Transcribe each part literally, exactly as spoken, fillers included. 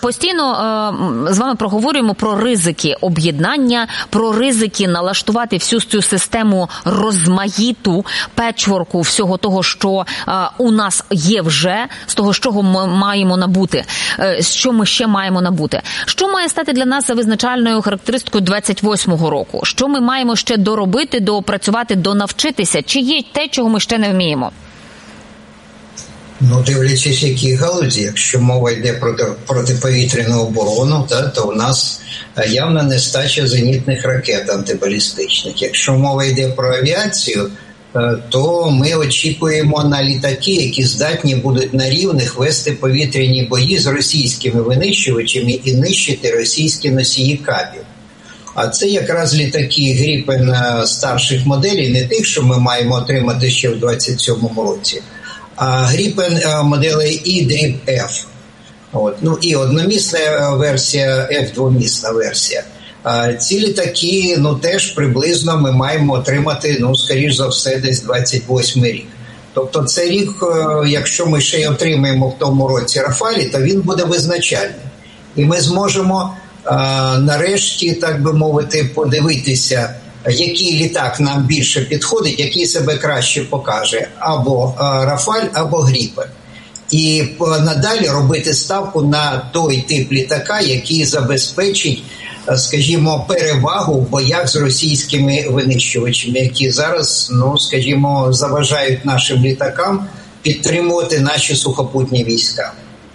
постійно е, з вами проговорюємо про ризики об'єднання, про ризики налаштувати всю цю систему розмаїту, печворку, всього того, що е, у нас є вже, з того, з чого ми маємо набути, е, що ми ще маємо набути. Що має стати для нас за визначальною характеристикою двадцять восьмого року? Що ми маємо ще доробити, доопрацювати, донавчитися? Чи є те, чого ми ще не вміємо? Ну, дивлячись, які галузі. Якщо мова йде про протиповітряну оборону, та, то у нас явна нестача зенітних ракет антибалістичних. Якщо мова йде про авіацію, то ми очікуємо на літаки, які здатні будуть на рівних вести повітряні бої з російськими винищувачами і нищити російські носії кабів. А це якраз літаки Гріпен старших моделей, не тих, що ми маємо отримати ще в двадцять сьомому році, а Гріпен моделей І, Дріб, Ф. От. Ну і одномісна версія, Ф двомісна версія. А ці літаки, ну теж приблизно ми маємо отримати, ну, скоріш за все, десь двадцять восьмий рік. Тобто це рік, якщо ми ще й отримаємо в тому році Рафалі, то він буде визначальним. І ми зможемо а, нарешті, так би мовити, подивитися, який літак нам більше підходить, який себе краще покаже, або а, Рафаль, або Гріпен. І надалі робити ставку на той тип літака, який забезпечить, скажімо, перевагу в боях з російськими винищувачами, які зараз, ну, скажімо, заважають нашим літакам підтримувати наші сухопутні війська.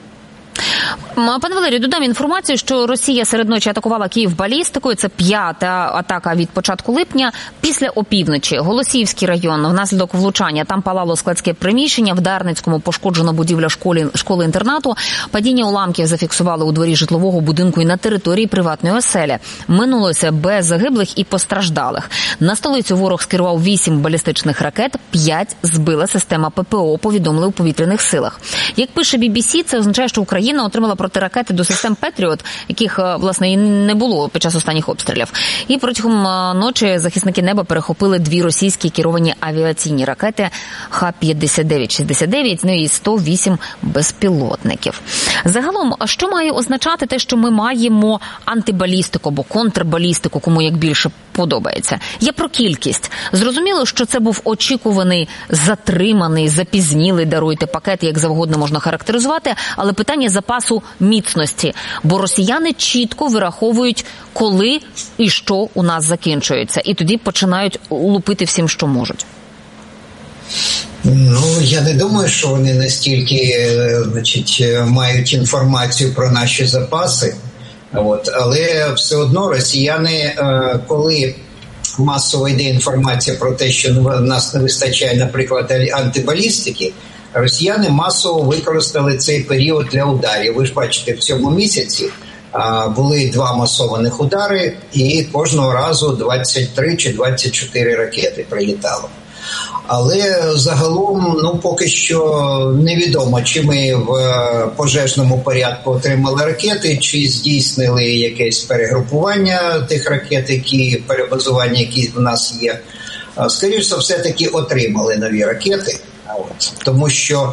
Пане Валерію, додам інформацію, що Росія серед ночі атакувала Київ балістикою. Це п'ята атака від початку липня. Після опівночі Голосіївський район, внаслідок влучання, там палало складське приміщення, в Дарницькому пошкоджено будівля школи, школи-інтернату. Падіння уламків зафіксували у дворі житлового будинку і на території приватної оселі. Минулося без загиблих і постраждалих. На столицю ворог скерував вісім балістичних ракет, п'ять збила система ППО, повідомили у повітряних силах. Як пише бі бі сі, це означає, що Україна отримала протиракети до систем «Петріот», яких, власне, і не було під час останніх обстрілів. І протягом ночі захисники неба перехопили дві російські керовані авіаційні ракети Х п'ятдесят дев'ять шістдесят дев'ять, ну і сто вісім безпілотників. Загалом, що має означати те, що ми маємо антибалістику або контрбалістику, кому як більше подобається? Я про кількість. Зрозуміло, що це був очікуваний, затриманий, запізнілий, даруйте, пакет, як завгодно можна характеризувати, але питання запасу міцності. Бо росіяни чітко вираховують, коли і що у нас закінчується. І тоді починають лупити всім, що можуть. Ну, я не думаю, що вони настільки, значить, мають інформацію про наші запаси. От. Але все одно росіяни, коли масово йде інформація про те, що в нас не вистачає, наприклад, антибалістики, росіяни масово використали цей період для ударів. Ви ж бачите, в цьому місяці а, були два масованих удари, і кожного разу двадцять три чи двадцять чотири ракети прилітало. Але загалом, ну, поки що невідомо, чи ми в пожежному порядку отримали ракети, чи здійснили якесь перегрупування тих ракет, які, перебазування, які в нас є. Скоріше за все-таки отримали нові ракети. От. Тому що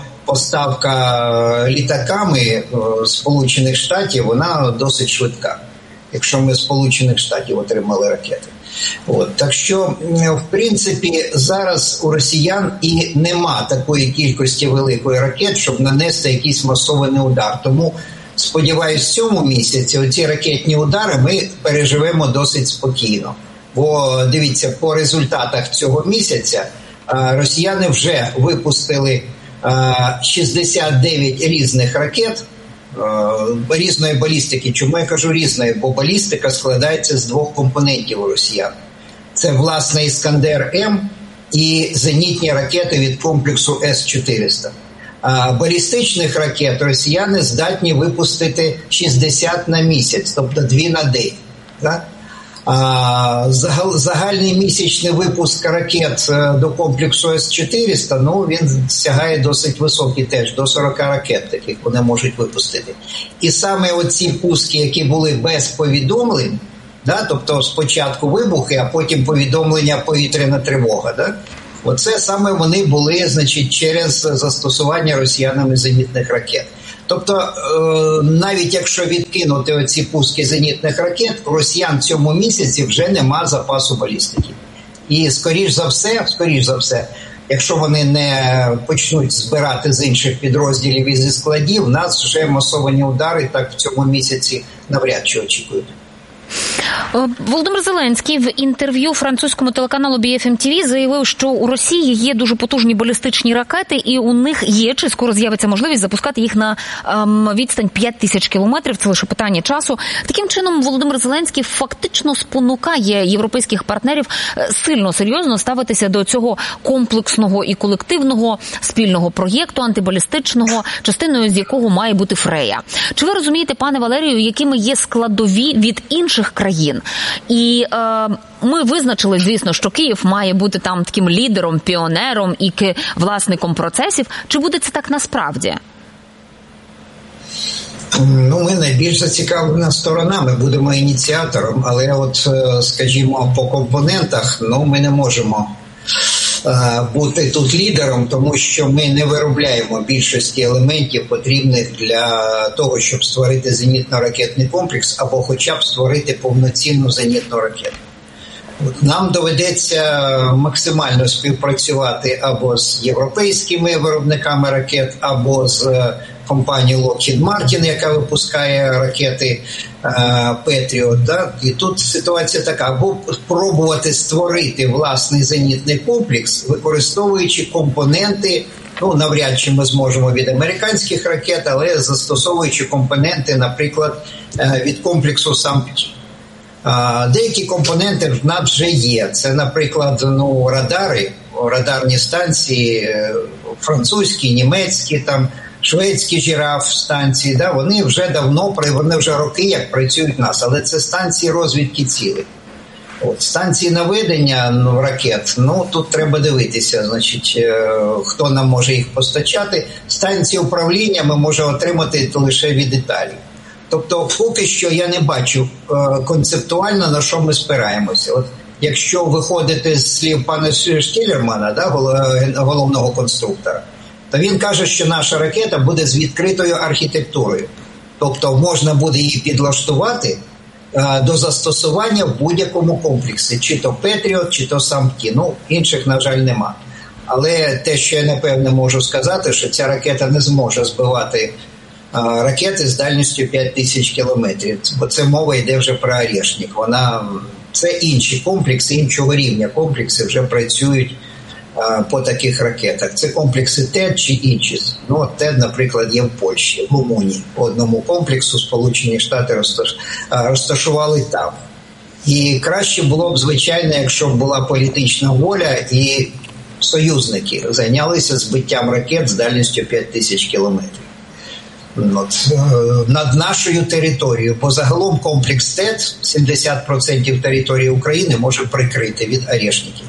поставка літаками Сполучених Штатів, вона досить швидка, якщо ми з Сполучених Штатів отримали ракети. От. Так що, в принципі, зараз у росіян і нема такої кількості великої ракет, щоб нанести якийсь масований удар. Тому, сподіваюсь, в цьому місяці оці ракетні удари ми переживемо досить спокійно. Бо, дивіться, по результатах цього місяця росіяни вже випустили шістдесят дев'ять різних ракет різної балістики. Чому я кажу різної? Бо балістика складається з двох компонентів у росіян. Це, власне, Іскандер-М і зенітні ракети від комплексу С чотириста. А балістичних ракет росіяни здатні випустити шістдесят на місяць, тобто дві на день. Так? А загальний місячний випуск ракет до комплексу С чотириста, ну, він сягає досить високий теж, до сорок ракет таких вони можуть випустити. І саме оці пуски, які були без повідомлень, да, тобто спочатку вибухи, а потім повідомлення повітряна тривога, да, оце саме вони були, значить, через застосування росіянами зенітних ракет. Тобто, навіть якщо відкинути оці пуски зенітних ракет, у росіян в цьому місяці вже нема запасу балістики. І, скоріш за все, скоріш за все, якщо вони не почнуть збирати з інших підрозділів і зі складів, нас вже масовані удари так в цьому місяці навряд чи очікують. Володимир Зеленський в інтерв'ю французькому телеканалу бі еф ем ті ві заявив, що у Росії є дуже потужні балістичні ракети, і у них є, чи скоро з'явиться можливість запускати їх на ем, відстань п'ять тисяч кілометрів. Це лише питання часу. Таким чином, Володимир Зеленський фактично спонукає європейських партнерів сильно, серйозно ставитися до цього комплексного і колективного спільного проєкту антибалістичного, частиною з якого має бути Фрея. Чи ви розумієте, пане Валерію, якими є складові від інших країн? І е, ми визначили, звісно, що Київ має бути там таким лідером, піонером і власником процесів. Чи буде це так насправді? Ну, ми найбільш зацікавлена сторона, ми будемо ініціатором, але от, скажімо, по компонентах, ну, ми не можемо е, бути тут лідером, тому що ми не виробляємо більшості елементів, потрібних для того, щоб створити зенітно-ракетний комплекс, або хоча б створити повноцінну зенітну ракету. Нам доведеться максимально співпрацювати або з європейськими виробниками ракет, або з компанією Lockheed Martin, яка випускає ракети Patriot. Да? І тут ситуація така: або спробувати створити власний зенітний комплекс, використовуючи компоненти, ну, навряд чи ми зможемо від американських ракет, але застосовуючи компоненти, наприклад, від комплексу «Сампті». Деякі компоненти в нас вже є. Це, наприклад, ну, радари, радарні станції, французькі, німецькі, там, шведські жираф станції, да, вони вже давно, вони вже роки як працюють в нас, але це станції розвідки цілей. От, станції наведення ну, ракет, ну, тут треба дивитися, значить, хто нам може їх постачати. Станції управління ми можемо отримати лише від Італії. Тобто, поки що я не бачу е, концептуально, на що ми спираємося. От, якщо виходити з слів пана Штілермана, да, головного конструктора, то він каже, що наша ракета буде з відкритою архітектурою. Тобто, можна буде її підлаштувати е, до застосування в будь-якому комплексі. Чи то Patriot, чи то Сампті. Ну, інших, на жаль, нема. Але те, що я напевне можу сказати, що ця ракета не зможе збивати ракети з дальністю п'ять тисяч кілометрів, бо це мова йде вже про Орешник. Вона, це інші комплекси, іншого рівня комплекси вже працюють а, по таких ракетах. Це комплекси ТЕД чи інші. Ну, от ТЕД, наприклад, є в Польщі, в Румунії. По одному комплексу Сполучені Штати розташ... розташували там. І краще було б, звичайно, якщо б була політична воля і союзники зайнялися збиттям ракет з дальністю п'ять тисяч кілометрів. От, над нашою територією. Бо загалом комплекс ТЕД сімдесят відсотків території України може прикрити від Орешників.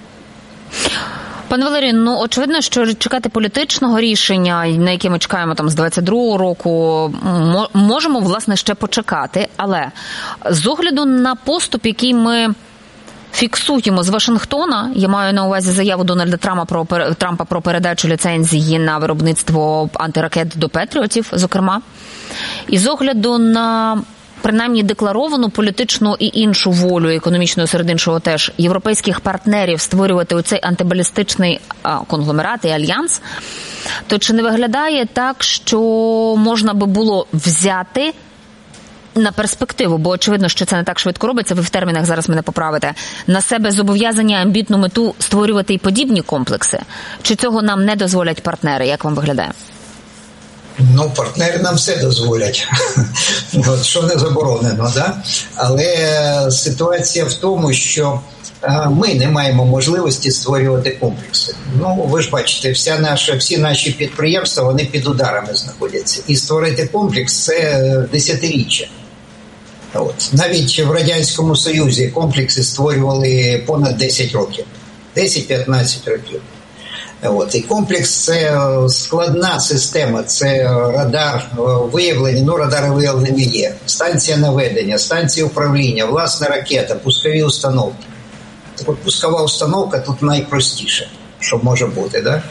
Пане Валерію, ну очевидно, що чекати політичного рішення, на яке ми чекаємо там з двадцять другого року, можемо, власне, ще почекати. Але з огляду на поступ, який ми фіксуємо з Вашингтона, я маю на увазі заяву Дональда Трампа про, Трампа про передачу ліцензії на виробництво антиракет до Петріотів, зокрема, і з огляду на принаймні декларовану політичну і іншу волю, економічну серед іншого теж, європейських партнерів створювати оцей антибалістичний а, конгломерат і альянс, то чи не виглядає так, що можна би було взяти на перспективу, бо очевидно, що це не так швидко робиться, ви в термінах зараз мене поправите, на себе зобов'язання, амбітну мету створювати і подібні комплекси? Чи цього нам не дозволять партнери? Як вам виглядає? Ну, партнери нам все дозволять. От, що не заборонено, да? Але ситуація в тому, що ми не маємо можливості створювати комплекси. Ну, ви ж бачите, вся наша, всі наші підприємства, вони під ударами знаходяться. І створити комплекс – це десятиріччя. От. Навіть в Радянському Союзі комплекси створювали понад десять років. десять-п'ятнадцять років. От. І комплекс – це складна система, це радар виявлення, ну радари виявлення є, станція наведення, станція управління, власна ракета, пускові установки. Так от пускова установка тут найпростіше, що може бути, да?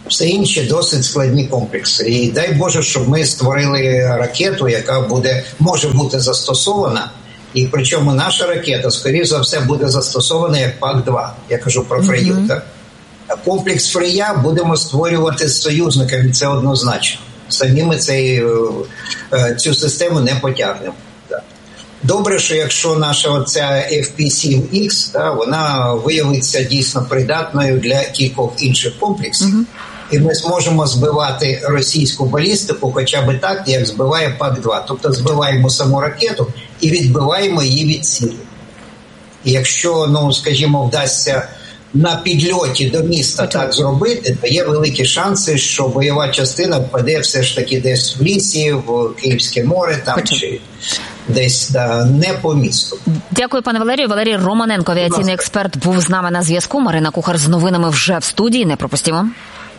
Все інше досить складні комплекси. І дай Боже, щоб ми створили ракету, яка буде, може бути застосована. І причому наша ракета, скоріше за все, буде застосована як пак два. Я кажу про Фрію. Mm-hmm. Так? А комплекс Фрія будемо створювати з союзниками, це однозначно. Самі ми цей, цю систему не потягнемо. Так. Добре, що якщо наша оця еф пі сім ікс, так, вона виявиться дійсно придатною для кількох інших комплексів. Mm-hmm. І ми зможемо збивати російську балістику хоча б так, як збиває пак два. Тобто збиваємо саму ракету і відбиваємо її від цілі. І якщо, ну, скажімо, вдасться на підльоті до міста так зробити, то є великі шанси, що бойова частина впаде все ж таки десь в лісі, в Київське море, там Хочу. чи десь да, не по місту. Дякую, пане Валерію. Валерій Романенко, авіаційний експерт, був з нами на зв'язку. Марина Кухар з новинами вже в студії. Не пропустимо.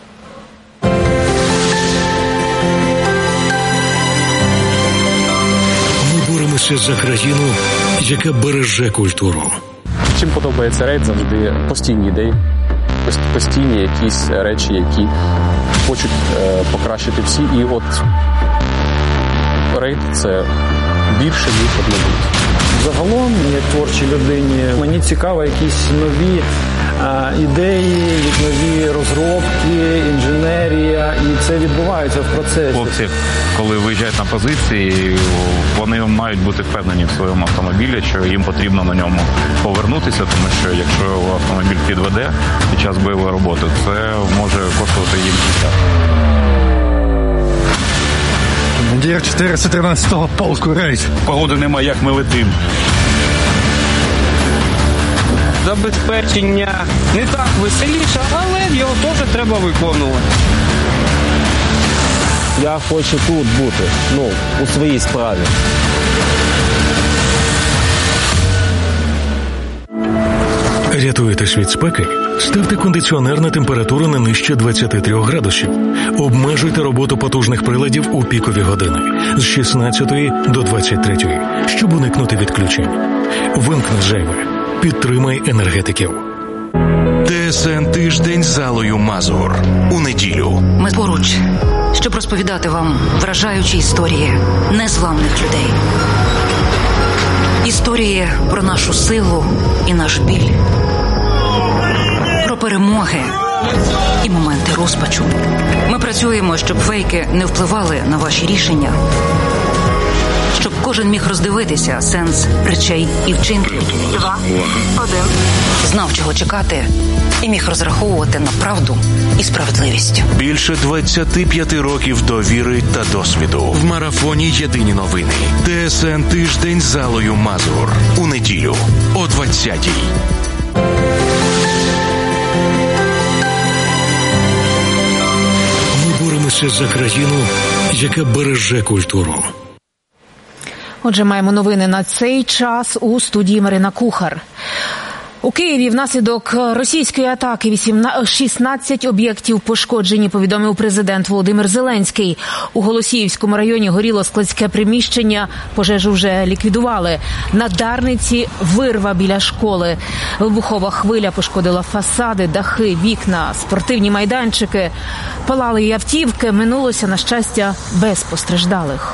За країну, яка береже культуру. Чим подобається рейд завжди постійні ідеї, постійні якісь речі, які хочуть е, покращити всі. І от рейд – це більше, ніж однобут. Загалом, як творчій людині, мені цікаво якісь нові а, ідеї, нові розробки, інженерія, і це відбувається в процесі. Хлопці, коли виїжджають на позиції, вони мають бути впевнені в своєму автомобілі, що їм потрібно на ньому повернутися, тому що якщо автомобіль підведе під час бойової роботи, це може коштувати їм життя. Командир чотириста тринадцятого полку рейс. Погоди нема, як ми летим. Забезпечення не так веселіше, але його теж треба виконувати. Я хочу тут бути, ну, у своїй справі. Рятуєтесь від спеки? Ставте кондиціонер на температуру не нижче двадцять три градусів. Обмежуйте роботу потужних приладів у пікові години з шістнадцятої до двадцять третьої, щоб уникнути відключень. Вимкни зайве. Підтримай енергетиків. ТСН «Тиждень з Аллою Мазур» у неділю. Ми поруч, щоб розповідати вам вражаючі історії незламних людей. Історії про нашу силу і наш біль. Про перемоги і моменти розпачу. Ми працюємо, щоб фейки не впливали на ваші рішення. Щоб кожен міг роздивитися сенс речей і вчинків. Два, один. Знав, чого чекати, і міг розраховувати на правду і справедливість. Більше двадцяти п'яти років довіри та досвіду. В марафоні «Єдині новини». ТСН «Тиждень з Аллою Мазур» у неділю о двадцятій. Ми боремося за країну, яка береже культуру. Отже, маємо новини на цей час у студії Марина Кухар. У Києві внаслідок російської атаки шістнадцять об'єктів пошкоджені, повідомив президент Володимир Зеленський. У Голосіївському районі горіло складське приміщення, пожежу вже ліквідували. На Дарниці вирва біля школи. Вибухова хвиля пошкодила фасади, дахи, вікна, спортивні майданчики. Палали й автівки, минулося, на щастя, без постраждалих.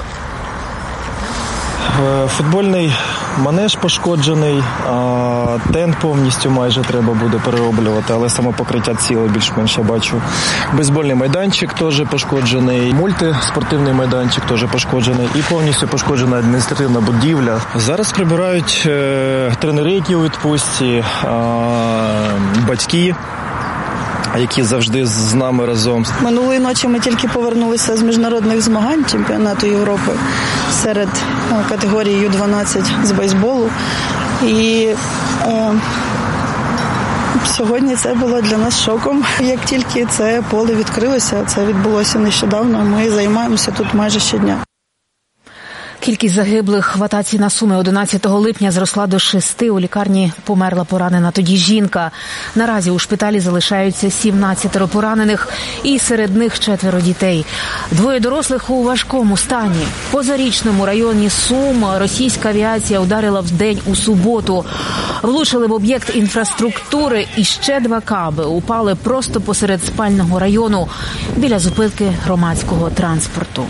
Футбольний манеж пошкоджений, тент повністю майже треба буде перероблювати, але саме покриття ціле більш-менш я бачу. Бейсбольний майданчик теж пошкоджений, мультиспортивний майданчик теж пошкоджений і повністю пошкоджена адміністративна будівля. Зараз прибирають тренери, які у відпустці, батьки, які завжди з нами разом. Минулої ночі ми тільки повернулися з міжнародних змагань чемпіонату Європи серед категорії ю дванадцять з бейсболу. І е, сьогодні це було для нас шоком. Як тільки це поле відкрилося, це відбулося нещодавно, ми займаємося тут майже щодня. Кількість загиблих в атаці на Суми одинадцятого липня зросла до шести. У лікарні померла поранена тоді жінка. Наразі у шпиталі залишаються сімнадцять поранених, і серед них четверо дітей. Двоє дорослих у важкому стані. В Позарічному районі Сум російська авіація ударила вдень у суботу. Влучили в об'єкт інфраструктури, і ще два каби упали просто посеред спального району біля зупинки громадського транспорту.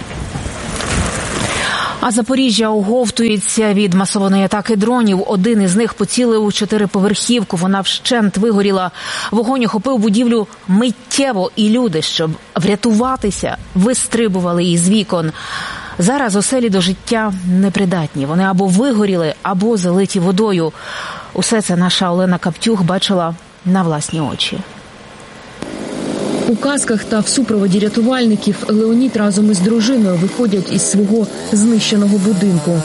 А Запоріжжя оговтується від масованої атаки дронів. Один із них поцілив у чотириповерхівку. Вона вщент вигоріла. Вогонь охопив будівлю миттєво, і люди, щоб врятуватися, вистрибували із вікон. Зараз оселі до життя непридатні. Вони або вигоріли, або залиті водою. Усе це наша Олена Каптюх бачила на власні очі. У касках та в супроводі рятувальників Леонід разом із дружиною виходять із свого знищеного будинку.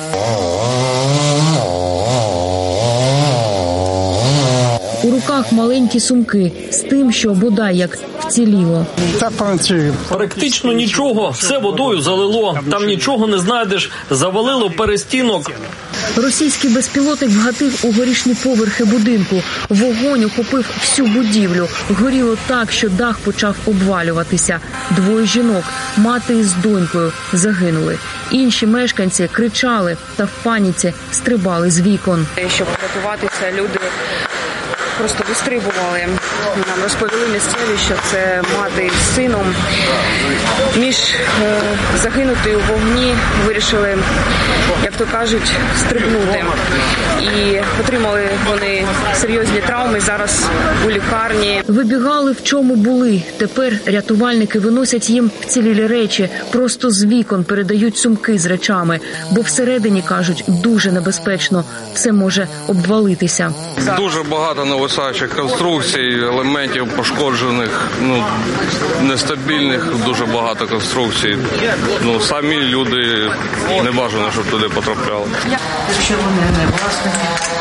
У руках маленькі сумки з тим, що бодай як вціліло. Практично нічого, все водою залило, там нічого не знайдеш, завалило перестінок. Російський безпілотник вгатив у горішні поверхи будинку. Вогонь охопив всю будівлю. Горіло так, що дах почав обвалюватися. Двоє жінок, мати із донькою, загинули. Інші мешканці кричали та в паніці стрибали з вікон. Щоб врятуватися, люди просто вистрибували. Нам розповіли місцеві, що це мати з сином. Між е, загинути у вогні вирішили, як то кажуть, стрибнути. І отримали вони серйозні травми, зараз у лікарні. Вибігали, в чому були. Тепер рятувальники виносять їм вцілілі речі, просто з вікон передають сумки з речами. Бо всередині, кажуть, дуже небезпечно, все може обвалитися. Дуже багато нависаючих конструкцій, елементів пошкоджених, ну, нестабільних, дуже багато конструкцій. Ну, самі люди не бажано, щоб туди потрапляли. Якщо вони не власні.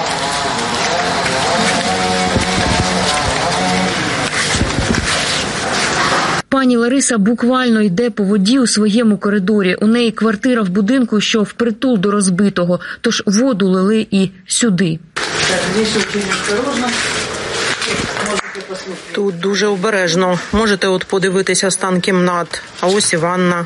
Пані Лариса буквально йде по воді у своєму коридорі. У неї квартира в будинку, що впритул до розбитого, тож воду лили і сюди. Тут дуже обережно. Можете от подивитися стан кімнат. А ось і ванна.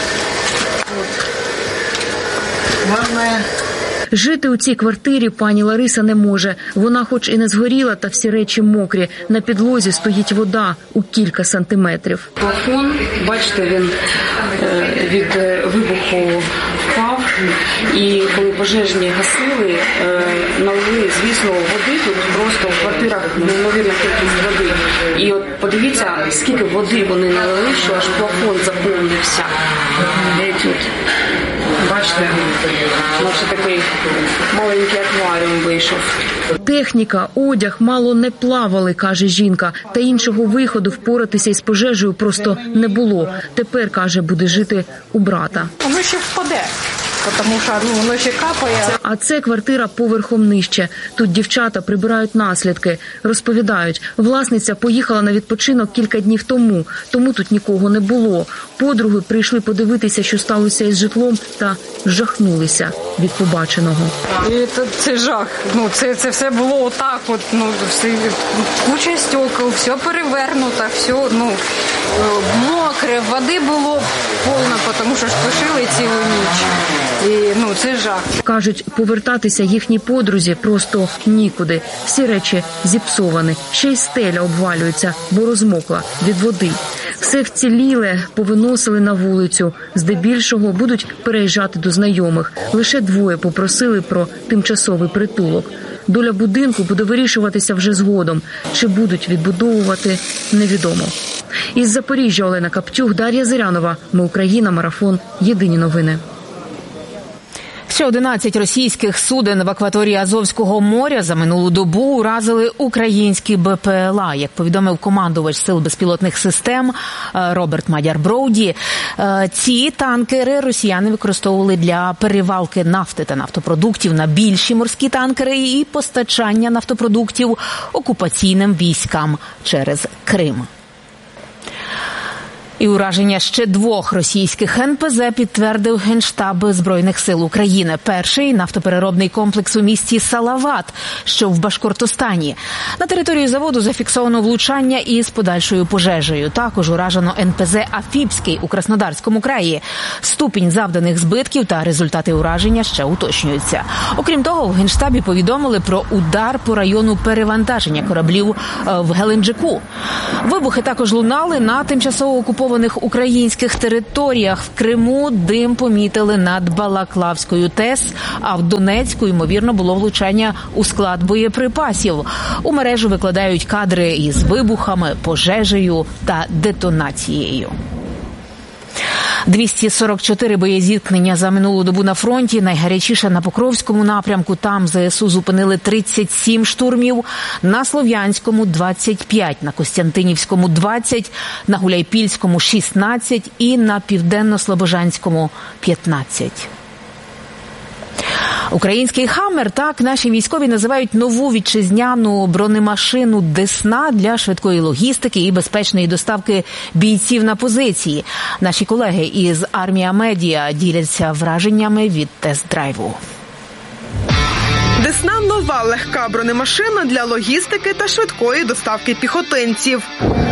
Ванна. Жити у цій квартирі пані Лариса не може. Вона хоч і не згоріла, та всі речі мокрі. На підлозі стоїть вода у кілька сантиметрів. Плафон, бачите, він від вибуху впав. І коли пожежні гасили, налили, звісно, води. Тут просто в квартирах неймовірна кількість води. І от подивіться, скільки води вони налили, що аж плафон заповнився. Тут. Бачите, наче такий маленький акваріум вийшов. Техніка, одяг мало не плавали, каже жінка. Та іншого виходу впоратися із пожежею просто не було. Тепер, каже, буде жити у брата. Воно ще впаде, тому що ну, воно ще капає. А це квартира поверхом нижче. Тут дівчата прибирають наслідки. Розповідають, власниця поїхала на відпочинок кілька днів тому, тому тут нікого не було. Подруги прийшли подивитися, що сталося із житлом, та жахнулися від побаченого. І це, це жах. Ну, це, це все було отак, от, ну, все, куча стекол, все перевернуто, все, ну, мокре, води було повно, тому що ж тушили цілу ніч. І, ну, це жах. Кажуть, повертатися їхній подрузі просто нікуди. Всі речі зіпсовані. Ще й стеля обвалюється, бо розмокла від води. Все вціліле повиносили на вулицю. Здебільшого будуть переїжджати до знайомих. Лише двоє попросили про тимчасовий притулок. Доля будинку буде вирішуватися вже згодом. Чи будуть відбудовувати, невідомо. Із Запоріжжя Олена Каптюх, Дар'я Зирянова. Ми Україна. Марафон. Єдині новини. Ще одинадцять російських суден в акваторії Азовського моря за минулу добу уразили українські Бе Пе Ел А, як повідомив командувач сил безпілотних систем Роберт Мадяр-Броуді. Ці танкери росіяни використовували для перевалки нафти та нафтопродуктів на більші морські танкери і постачання нафтопродуктів окупаційним військам через Крим. І ураження ще двох російських ен пе зет підтвердив Генштаб Збройних сил України. Перший – нафтопереробний комплекс у місті Салават, що в Башкортостані. На території заводу зафіксовано влучання із подальшою пожежею. Також уражено ен пе зет Афіпський у Краснодарському краї. Ступінь завданих збитків та результати ураження ще уточнюються. Окрім того, в Генштабі повідомили про удар по району перевантаження кораблів в Геленджику. Вибухи також лунали на тимчасово окупованих українських територіях. В Криму дим помітили над Балаклавською ТЕС, а в Донецьку, ймовірно, було влучання у склад боєприпасів. У мережу викладають кадри із вибухами, пожежею та детонацією. двісті сорок чотири боєзіткнення за минулу добу на фронті. Найгарячіше на Покровському напрямку. Там зе ес у зупинили тридцять сім штурмів. На Слов'янському – двадцять п'ять, на Костянтинівському – двадцять, на Гуляйпільському – шістнадцять і на Південно-Слобожанському – п'ятнадцять. Український «Хаммер» – так наші військові називають нову вітчизняну бронемашину «Десна» для швидкої логістики і безпечної доставки бійців на позиції. Наші колеги із «Армія Медіа» діляться враженнями від тест-драйву. «Десна» – нова легка бронемашина для логістики та швидкої доставки піхотинців.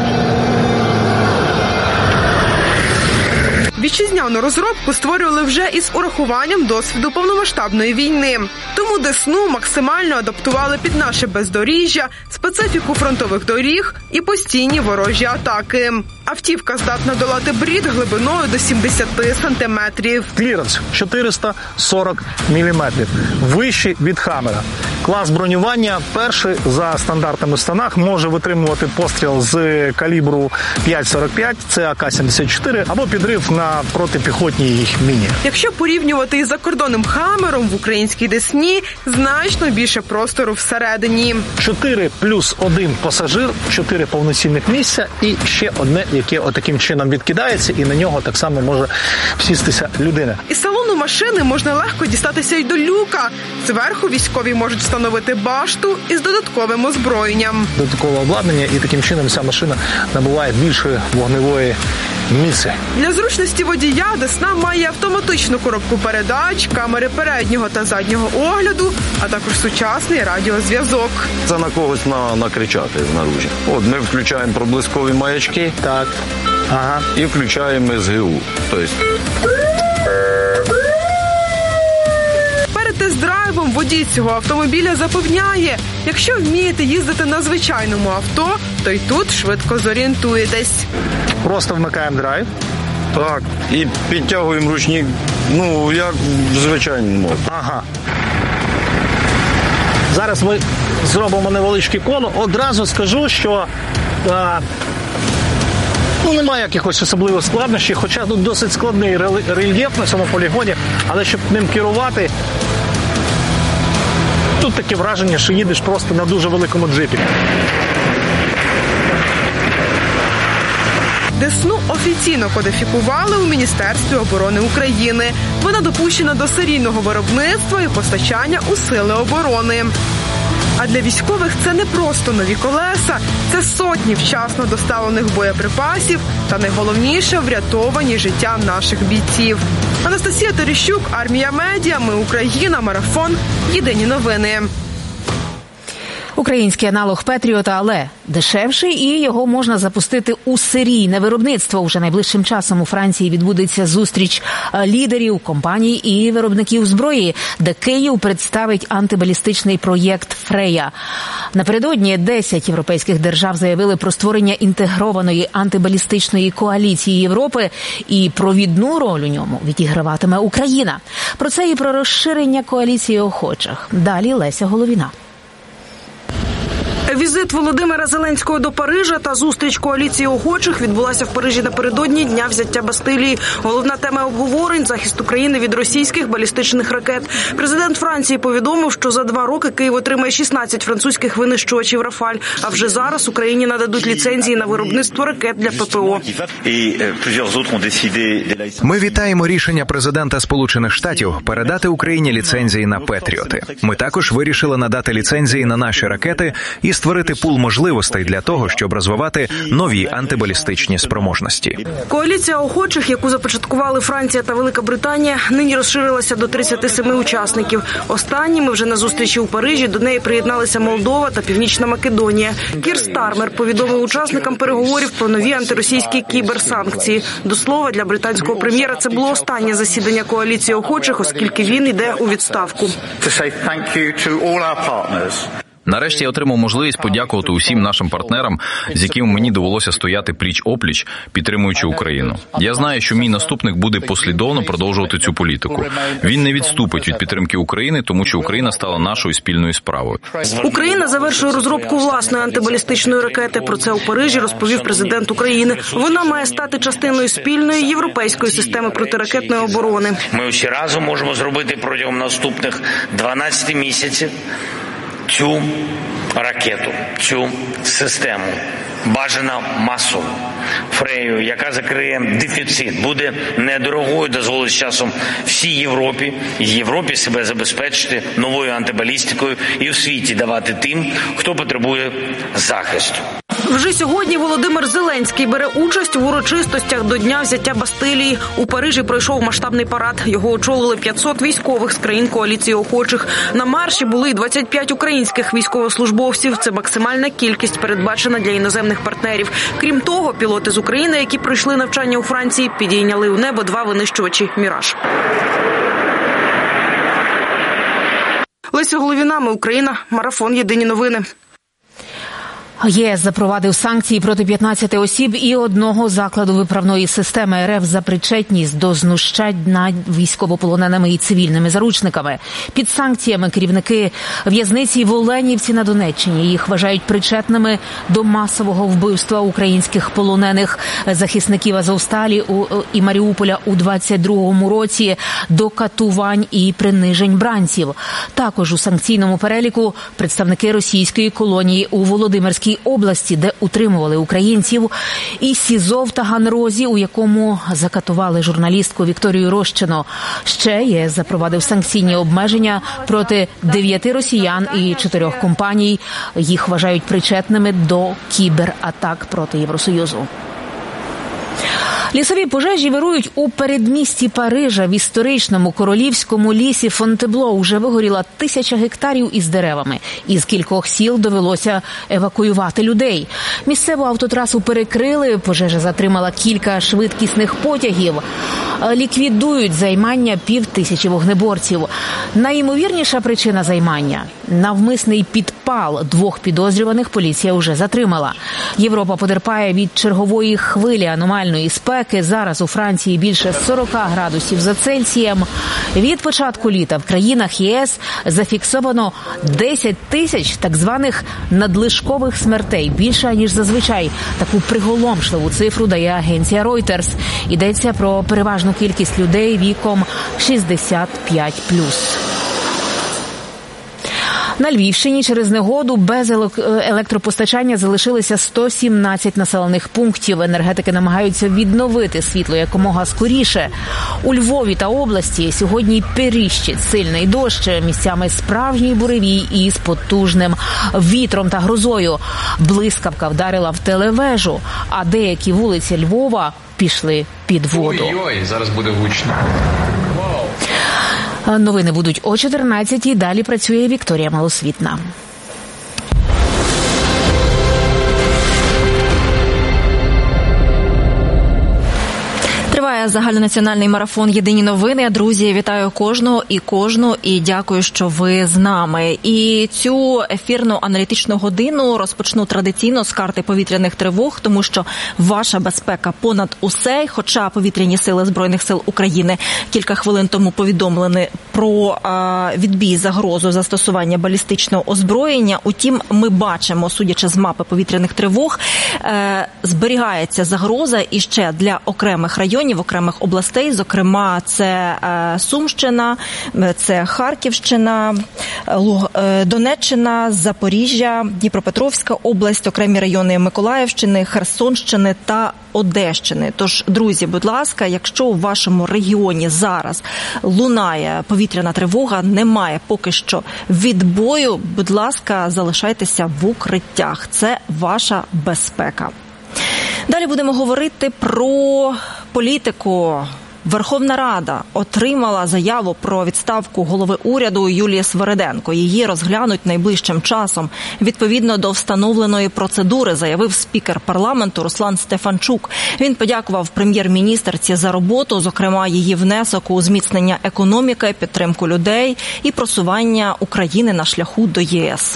Вітчизняну розробку створювали вже із урахуванням досвіду повномасштабної війни. Тому «Десну» максимально адаптували під наше бездоріжжя, специфіку фронтових доріг і постійні ворожі атаки. Автівка здатна долати брід глибиною до сімдесят сантиметрів. Кліренс чотириста сорок міліметрів. Вищий від «Хаммера». Клас бронювання перший за стандартами станах може витримувати постріл з калібру п'ять сорок п'ять, це а ка сімдесят чотири, або підрив на протипіхотній міні. Якщо порівнювати із закордонним «Хаммером», в українській «Десні» значно більше простору всередині. Чотири плюс один пасажир, чотири повноцінних місця і ще одне, яке отаким чином відкидається, і на нього так само може сістися людина. Із салону машини можна легко дістатися й до люка. Зверху військові можуть встановити башту із додатковим озброєнням. Додаткове обладнання, і таким чином ця машина набуває більшої вогневої місце. Для зручності водія «Десна» має автоматичну коробку передач, камери переднього та заднього огляду, а також сучасний радіозв'язок. Це на когось на, накричати знаружі. От ми включаємо проблискові маячки, так, ага, і включаємо ес ге у. Тобто перед тест-драйвом водій цього автомобіля запевняє, якщо вмієте їздити на звичайному авто, то й тут швидко зорієнтуєтесь. Просто вмикаємо драйв. Так, і підтягуємо ручник, ну, як в звичайному. Ага. Зараз ми зробимо невеличке коло. Одразу скажу, що а, ну, немає якихось особливих складнощів, хоча тут досить складний рельєф на цьому полігоні, але щоб ним керувати, тут таке враження, що їдеш просто на дуже великому джипі. «Десну» офіційно кодифікували у Міністерстві оборони України. Вона допущена до серійного виробництва і постачання у Сили оборони. А для військових це не просто нові колеса, це сотні вчасно доставлених боєприпасів та, найголовніше, врятовані життя наших бійців. Анастасія Терещук, Армія Медіа, Ми Україна, Марафон, Єдині новини. Український аналог «Петріота», але дешевший, і його можна запустити у серійне виробництво. Уже найближчим часом у Франції відбудеться зустріч лідерів компаній і виробників зброї, де Київ представить антибалістичний проєкт «Фрея». Напередодні десять європейських держав заявили про створення інтегрованої антибалістичної коаліції Європи, і провідну роль у ньому відіграватиме Україна. Про це і про розширення коаліції охочих. Далі Леся Головіна. Візит Володимира Зеленського до Парижа та зустріч коаліції охочих відбулася в Парижі напередодні Дня взяття Бастилії. Головна тема обговорень – захист України від російських балістичних ракет. Президент Франції повідомив, що за два роки Київ отримає шістнадцять французьких винищувачів «Рафаль», а вже зараз Україні нададуть ліцензії на виробництво ракет для пе пе о. Ми вітаємо рішення президента Сполучених Штатів передати Україні ліцензії на «Петріоти». Ми також вирішили надати ліцензії на наші ракети і створити створити пул можливостей для того, щоб розвивати нові антибалістичні спроможності. Коаліція охочих, яку започаткували Франція та Велика Британія, нині розширилася до тридцяти семи учасників. Останніми вже на зустрічі у Парижі до неї приєдналися Молдова та Північна Македонія. Кір Стармер повідомив учасникам переговорів про нові антиросійські кіберсанкції. До слова, для британського прем'єра це було останнє засідання коаліції охочих, оскільки він йде у відставку. Нарешті я отримав можливість подякувати усім нашим партнерам, з якими мені довелося стояти пліч-опліч, підтримуючи Україну. Я знаю, що мій наступник буде послідовно продовжувати цю політику. Він не відступить від підтримки України, тому що Україна стала нашою спільною справою. Україна завершує розробку власної антибалістичної ракети. Про це у Парижі розповів президент України. Вона має стати частиною спільної європейської системи протиракетної оборони. Ми всі разом можемо зробити протягом наступних дванадцяти місяців цю ракету, цю систему, бажано масово, Фрею, яка закриє дефіцит, буде недорогою, дозволить з часом всій Європі, і Європі себе забезпечити новою антибалістикою і в світі давати тим, хто потребує захисту. Вже сьогодні Володимир Зеленський бере участь в урочистостях до Дня взяття Бастилії. У Парижі пройшов масштабний парад. Його очолили п'ятсот військових з країн коаліції охочих. На марші були й двадцять п'ять українських військовослужбовців. Це максимальна кількість, передбачена для іноземних партнерів. Крім того, пілоти з України, які пройшли навчання у Франції, підійняли у небо два винищувачі «Міраж». Леся Головіна, Ми Україна, Марафон, Єдині новини. ЄС запровадив санкції проти п'ятнадцяти осіб і одного закладу виправної системи РФ за причетність до знущань над військовополоненими і цивільними заручниками. Під санкціями керівники в'язниці в Оленівці на Донеччині. Їх вважають причетними до масового вбивства українських полонених захисників Азовсталі і Маріуполя у двадцять другому році, до катувань і принижень бранців. Також у санкційному переліку представники російської колонії у Володимирській області, де утримували українців, і СІЗО в Таганрозі, у якому закатували журналістку Вікторію Рощину. Ще ЄС запровадив санкційні обмеження проти дев'яти росіян і чотирьох компаній. Їх вважають причетними до кібератак проти Євросоюзу. Лісові пожежі вирують у передмісті Парижа. В історичному королівському лісі Фонтебло уже вигоріла тисяча гектарів із деревами. Із кількох сіл довелося евакуювати людей. Місцеву автотрасу перекрили, пожежа затримала кілька швидкісних потягів. Ліквідують займання півтисячі вогнеборців. Найімовірніша причина займання – навмисний підпал. Двох підозрюваних поліція вже затримала. Європа потерпає від чергової хвилі аномальної спеки. Зараз у Франції більше сорок градусів за Цельсієм. Від початку літа в країнах ЄС зафіксовано десять тисяч так званих надлишкових смертей. Більше, ніж зазвичай. Таку приголомшливу цифру дає агенція Reuters. Йдеться про переважну кількість людей віком шістдесят п'ять плюс. На Львівщині через негоду без електропостачання залишилися сто сімнадцять населених пунктів. Енергетики намагаються відновити світло якомога скоріше. У Львові та області сьогодні періщить сильний дощ, місцями справжній буревій із потужним вітром та грозою. Блискавка вдарила в телевежу, а деякі вулиці Львова пішли під воду. Ой-ой, зараз буде гучно. Новини будуть о чотирнадцятій. Далі працює Вікторія Малосвітна. Триває загальнонаціональний марафон «Єдині новини». Друзі, вітаю кожного і кожну і дякую, що ви з нами. І цю ефірну аналітичну годину розпочну традиційно з карти повітряних тривог, тому що ваша безпека понад усе, хоча повітряні сили Збройних сил України кілька хвилин тому повідомлені про а, відбій загрозу застосування балістичного озброєння. Утім, ми бачимо, судячи з мапи повітряних тривог, е, зберігається загроза і ще для окремих районів, окремих областей, зокрема це Сумщина, це Харківщина, Донеччина, Запоріжжя, Дніпропетровська область, окремі райони Миколаївщини, Херсонщини та Одещини. Тож, друзі, будь ласка, якщо у вашому регіоні зараз лунає повітряна тривога, немає поки що відбою, будь ласка, залишайтеся в укриттях. Це ваша безпека. Далі будемо говорити про політику. Верховна Рада отримала заяву про відставку голови уряду Юлії Свериденко. Її розглянуть найближчим часом. Відповідно до встановленої процедури, заявив спікер парламенту Руслан Стефанчук. Він подякував прем'єр-міністерці за роботу, зокрема її внесок у зміцнення економіки, підтримку людей і просування України на шляху до ЄС.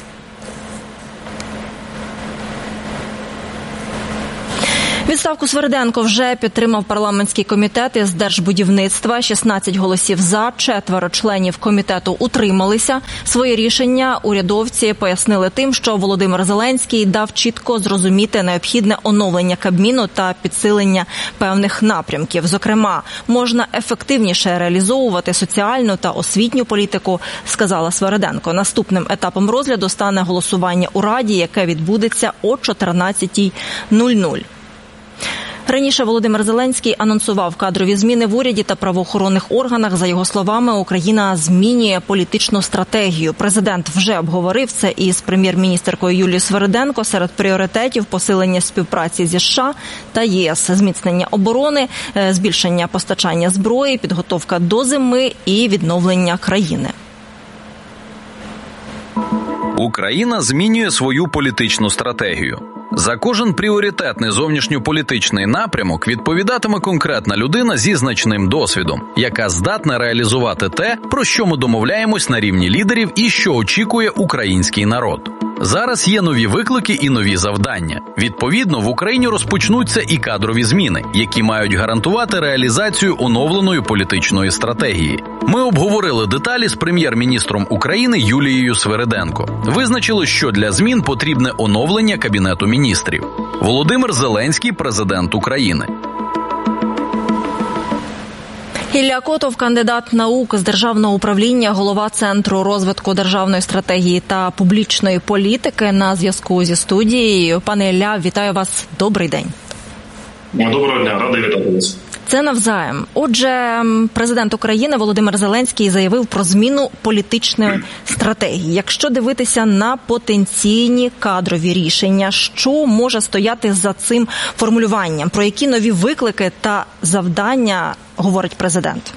Відставку Свериденко вже підтримав парламентський комітет із держбудівництва. шістнадцять голосів за, четверо членів комітету утрималися. Своє рішення урядовці пояснили тим, що Володимир Зеленський дав чітко зрозуміти необхідне оновлення Кабміну та підсилення певних напрямків. Зокрема, можна ефективніше реалізовувати соціальну та освітню політику, сказала Свериденко. Наступним етапом розгляду стане голосування у Раді, яке відбудеться о чотирнадцятій нуль нуль. Раніше Володимир Зеленський анонсував кадрові зміни в уряді та правоохоронних органах. За його словами, Україна змінює політичну стратегію. Президент вже обговорив це із прем'єр-міністеркою Юлією Свериденко. Серед пріоритетів – посилення співпраці зі США та ЄС, зміцнення оборони, збільшення постачання зброї, підготовка до зими і відновлення країни. Україна змінює свою політичну стратегію. За кожен пріоритетний зовнішньополітичний напрямок відповідатиме конкретна людина зі значним досвідом, яка здатна реалізувати те, про що ми домовляємось на рівні лідерів і що очікує український народ. Зараз є нові виклики і нові завдання. Відповідно, в Україні розпочнуться і кадрові зміни, які мають гарантувати реалізацію оновленої політичної стратегії. Ми обговорили деталі з прем'єр-міністром України Юлією Свериденко. Визначили, що для змін потрібне оновлення Кабінету міністрів. Володимир Зеленський – президент України. Ілля Котов, кандидат наук з державного управління, голова Центру розвитку державної стратегії та публічної політики, на зв'язку зі студією. Пане Ілля, вітаю вас. Добрий день. Доброго дня, радий вітати вас. Це навзаєм. Отже, президент України Володимир Зеленський заявив про зміну політичної стратегії. Якщо дивитися на потенційні кадрові рішення, що може стояти за цим формулюванням? Про які нові виклики та завдання говорить президент?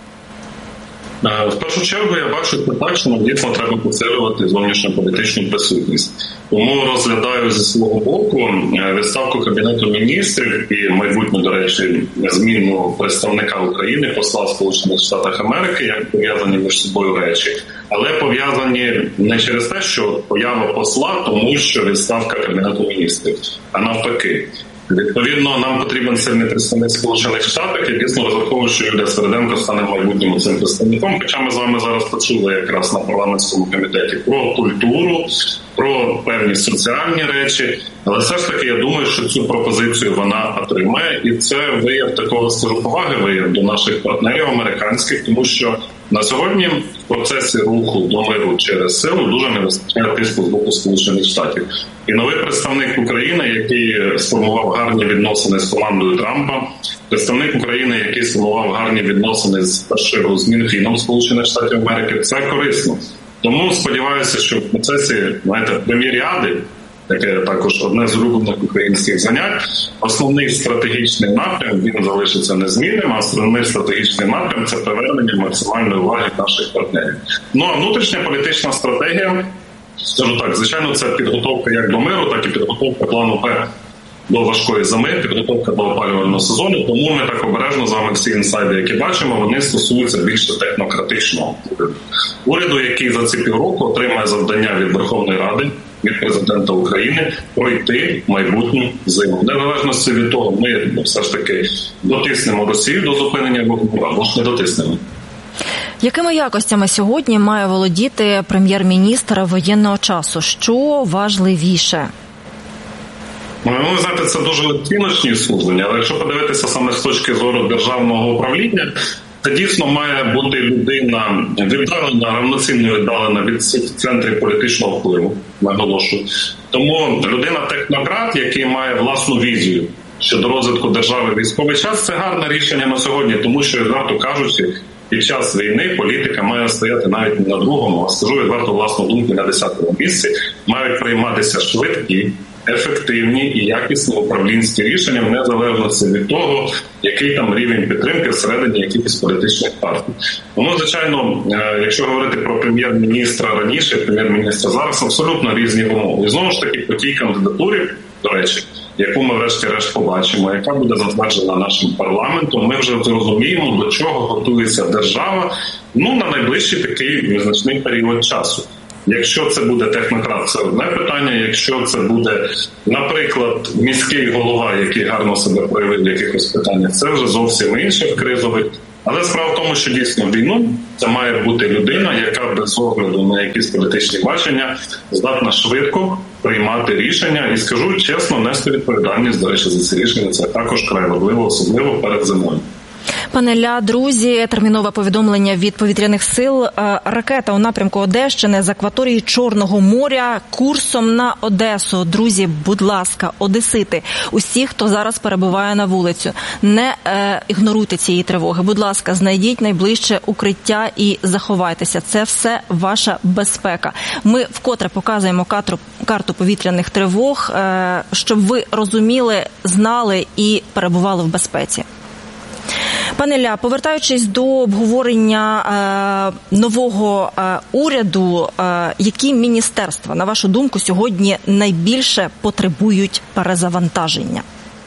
В першу чергу я бачу це так, що нам дійсно треба посилювати зовнішньополітичну присутність. Тому розглядаю зі свого боку відставку Кабінету міністрів і майбутню, до речі, зміну представника України, посла Сполучених Штатів Америки, як пов'язані між собою речі, але пов'язані не через те, що поява посла, тому що відставка Кабінету міністрів, а навпаки. Відповідно, нам потрібен сильний представник Сполучених Штатів, і дійсно розраховую, що Юлія Свериденко стане в майбутньому цим представником. Хоча ми з вами зараз почули якраз на парламентському комітеті про культуру, про певні соціальні речі. Але все ж таки я думаю, що цю пропозицію вона отримає. І це вияв такого стилю поваги, вияв до наших партнерів американських, тому що на сьогодні в процесі руху до миру через силу дуже не вистачає тиску з боку Сполучених Штатів. І новий представник України, який сформував гарні відносини з командою Трампа, представник України, який сформував гарні відносини з першого з Мінфіном Сполучених Штатів Америки, це корисно. Тому сподіваюся, що в процесі, знаєте, прем'єріади, яке також одне з улюблених українських занять, основний стратегічний напрям, він залишиться незмінним, а основний стратегічний напрям – це привернення максимальної уваги наших партнерів. Ну, а внутрішня політична стратегія, скажу так, звичайно, це підготовка як до миру, так і підготовка плану П до важкої зими, підготовка до опалювального сезону. Тому ми так обережно з вами всі інсайди, які бачимо, вони стосуються більше технократичного уряду. Уряду, який за ці півроку отримає завдання від Верховної Ради, від президента України пройти майбутню зиму. Незалежності від того, ми все ж таки дотиснемо Росію до зупинення вогню, або ж не дотиснемо. Якими якостями сьогодні має володіти прем'єр-міністр воєнного часу? Що важливіше? Ну, знаєте, це дуже оціночні судження, але якщо подивитися саме з точки зору державного управління, це дійсно має бути людина віддалена, равноцінно віддалена від центрів політичного впливу, наголошую. Тому людина-технократ, який має власну візію щодо розвитку держави в військовий час, це гарне рішення на сьогодні, тому що, відверто кажучи, під час війни політика має стояти навіть не на другому, а скажу відверто власну думку, на десятому місці, мають прийматися швидкі, ефективні і якісні управлінські рішення, в незалежності від того, який там рівень підтримки всередині якихось політичних партій. Тому, звичайно, якщо говорити про прем'єр-міністра раніше, прем'єр-міністра зараз, абсолютно різні умови. І знову ж таки, по тій кандидатурі, до речі, яку ми врешті-решт побачимо, яка буде затверджена нашим парламентом, ми вже зрозуміємо, до чого готується держава, ну, на найближчий такий визначний період часу. Якщо це буде технократ, це одне питання. Якщо це буде, наприклад, міський голова, який гарно себе проявив в якихось питаннях, це вже зовсім інше в кризових. Але справа в тому, що дійсно війну це має бути людина, яка без огляду на якісь політичні бачення здатна швидко приймати рішення. І скажу чесно, нести відповідальність, до речі, за ці рішення. Це також край важливо, особливо перед зимою. Пане Ля, друзі, термінове повідомлення від повітряних сил. Ракета у напрямку Одещини з акваторії Чорного моря курсом на Одесу. Друзі, будь ласка, одесити, усі, хто зараз перебуває на вулицю, не е, ігноруйте цієї тривоги. Будь ласка, знайдіть найближче укриття і заховайтеся. Це все ваша безпека. Ми вкотре показуємо карту, карту повітряних тривог, е, щоб ви розуміли, знали і перебували в безпеці. Пане Ля, повертаючись до обговорення е, нового е, уряду, е, які міністерства, на вашу думку, сьогодні найбільше потребують перезавантаження?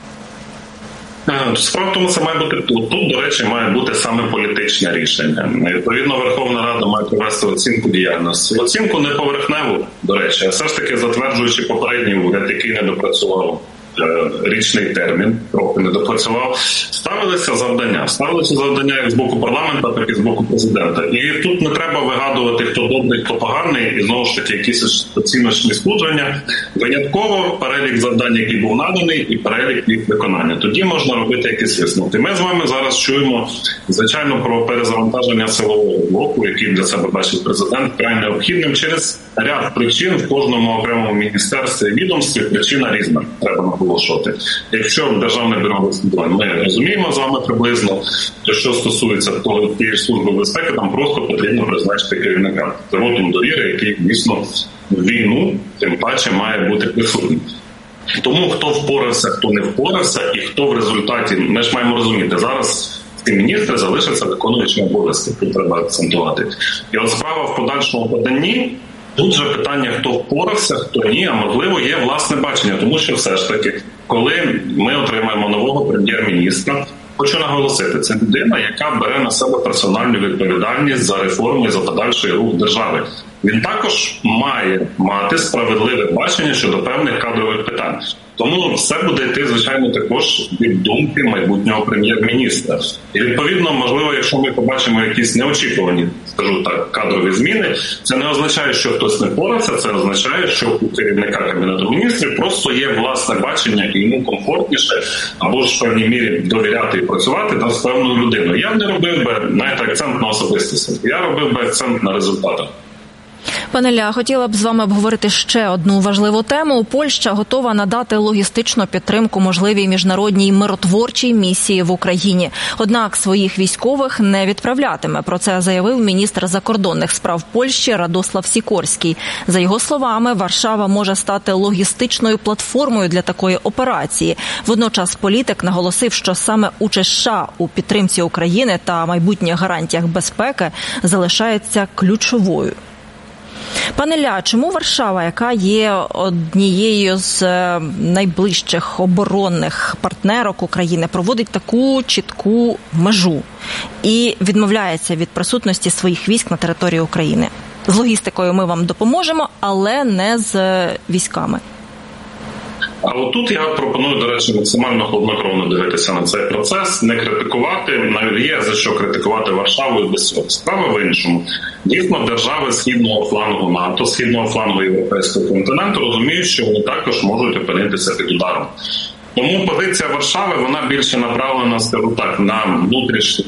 Справа в тому, це має бути тут, тут, до речі, має бути саме політичне рішення. Відповідно, Верховна Рада має провести оцінку діяльності. Оцінку не поверхневу, до речі, а все ж таки затверджуючи попередній уряд, який не допрацював річний термін, трохи не допрацював, ставилися завдання. Ставилися завдання як з боку парламенту, так і з боку президента. І тут не треба вигадувати, хто добрий, хто поганий, і знову ж таки якісь оціночні судження. Винятково перелік завдань, який був наданий, і перелік їх виконання. Тоді можна робити якісь висновки. Ми з вами зараз чуємо, звичайно, про перезавантаження силового блоку, який для себе бачить президент, край необхідним через ряд причин в кожному окремому міністерстві і відомстві. Причина різна. Треба наголошувати. Якщо Державне бюро розслідувань, ми розуміємо з вами приблизно, що стосується того, тієї служби безпеки, там просто потрібно призначити керівника. Це вотум довіри, який дійсно війну, тим паче, має бути присутнім. Тому хто впорався, хто не впорався, і хто в результаті, ми ж маємо розуміти, зараз ці міністри залишаться виконуючими обов'язки, тут треба акцентувати. І от справа в подальшому поданні, тут же питання, хто впорався, хто ні, а можливо є власне бачення, тому що все ж таки, коли ми отримаємо нового прем'єр-міністра, хочу наголосити, це людина, яка бере на себе персональну відповідальність за реформи і за подальший рух держави. Він також має мати справедливе бачення щодо певних кадрових питань. Тому все буде йти, звичайно, також від думки майбутнього прем'єр-міністра. І, відповідно, можливо, якщо ми побачимо якісь неочікувані, скажу так, кадрові зміни, це не означає, що хтось не впорався, це означає, що у керівника Кабінету міністрів просто є власне бачення і йому комфортніше, або ж в певній мірі довіряти і працювати та з певною людиною. Я не робив би, знаєте, акцент на особистості, я робив би акцент на результатах. Пане Ля, хотіла б з вами обговорити ще одну важливу тему. Польща готова надати логістичну підтримку можливій міжнародній миротворчій місії в Україні. Однак своїх військових не відправлятиме. Про це заявив міністр закордонних справ Польщі Радослав Сікорський. За його словами, Варшава може стати логістичною платформою для такої операції. Водночас політик наголосив, що саме участь США у підтримці України та майбутніх гарантіях безпеки залишається ключовою. Пане Ля, чому Варшава, яка є однією з найближчих оборонних партнерок України, проводить таку чітку межу і відмовляється від присутності своїх військ на території України? З логістикою ми вам допоможемо, але не з військами. А отут я пропоную, до речі, максимально хладнокровно дивитися на цей процес, не критикувати, навіть є за що критикувати Варшаву і без цього. Справа в іншому. Дійсно, держави східного флангу НАТО, східного флангу Європейського континенту розуміють, що вони також можуть опинитися під ударом. Тому позиція Варшави, вона більше направлена, скажу так, на внутрішні,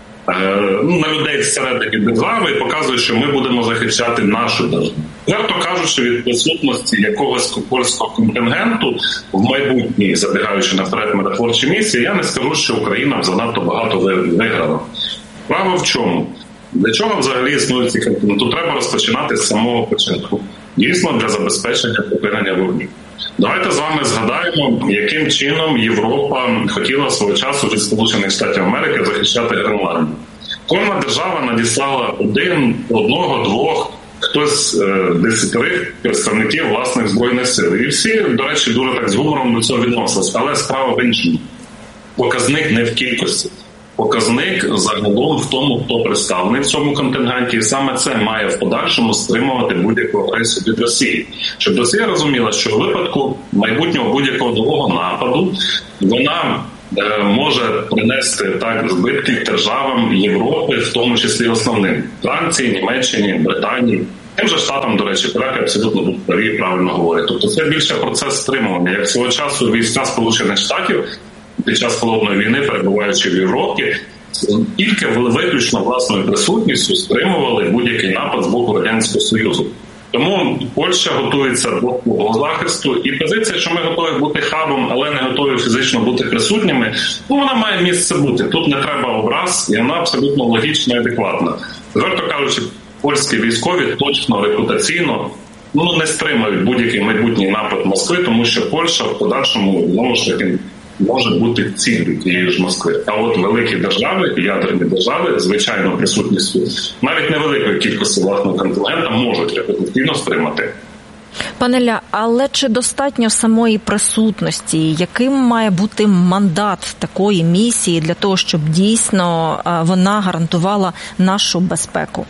ну, на людей всередині держави і показує, що ми будемо захищати нашу державу. Варто кажучи, від присутності якогось польського контингенту в майбутній, забігаючи наперед миротворчі місії, я не скажу, що Україна занадто багато виграла. Справа в чому? Для чого взагалі існують ці конфлікти? Тут треба розпочинати з самого початку. Дійсно, для забезпечення припинення вогню. Давайте з вами згадаємо, яким чином Європа хотіла свого часу від Сполучених Штатів Америки захищати Гренландію. Кожна держава надіслала один, одного, двох, хтось е, десятерих представників власних збройних сил. І всі, до речі, дуже так з гумором до цього відносились. Але справа в іншому. Показник не в кількості. Показник загалом в тому, хто представлений в цьому контингенті, і саме це має в подальшому стримувати будь-яку агресію від Росії. Щоб Росія розуміла, що в випадку майбутнього будь-якого нового нападу вона е, може принести так збитки державам Європи, в тому числі основним – Франції, Німеччині, Британії. Тим же Штатам, до речі, поляки абсолютно тут праві, правильно говорять. Тобто це більше процес стримування. Як свого часу війська Сполучених Штатів під час холодної війни, перебуваючи в Європі, тільки виключно власною присутністю стримували будь-який напад з боку Радянського Союзу. Тому Польща готується до такого захисту, і позиція, що ми готові бути хабом, але не готові фізично бути присутніми, ну вона має місце бути. Тут не треба образ, і вона абсолютно логічна і адекватна. Зверто кажучи, польські військові точно репутаційно ну, не стримають будь-який майбутній напад Москви, тому що Польща в подальшому, знову ж таки, може бути ціллю тієї ж Москви. А от великі держави, ядерні держави, звичайно, присутністю навіть невеликої кількості власного контингента можуть репутаційно стримати. Пане Ілля, але чи достатньо самої присутності? Яким має бути мандат такої місії для того, щоб дійсно вона гарантувала нашу безпеку?